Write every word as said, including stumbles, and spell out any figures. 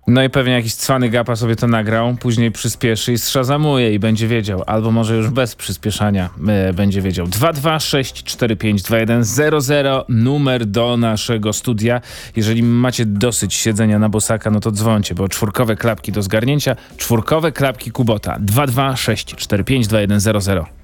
No i pewnie jakiś cwany gapa sobie to nagrał, później przyspieszy i zszazamuje i będzie wiedział. Albo może już bez przyspieszania e, będzie wiedział. dwa dwa sześć cztery pięć dwa jeden zero zero numer do naszego studia. Jeżeli macie dosyć siedzenia na bosaka, no to dzwońcie, bo czwórkowe klapki do zgarnięcia, czwórkowe klapki Kubota. dwa dwa sześć cztery pięć dwa jeden zero zero.